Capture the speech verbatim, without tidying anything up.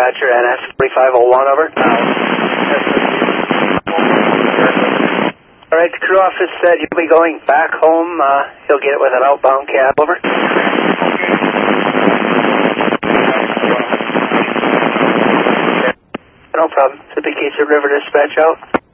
dispatcher, N S forty-five oh one, over. All right, the crew office said you'll be going back home. Uh, he'll get it with an outbound cab, over. No problem. It's a big case of river dispatch out.